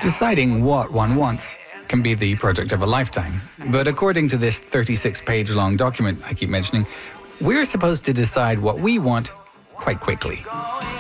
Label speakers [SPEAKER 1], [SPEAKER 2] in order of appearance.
[SPEAKER 1] Deciding what one wants can be the project of a lifetime. But according to this 36-page-long document I keep mentioning, we're supposed to decide what we want quite quickly.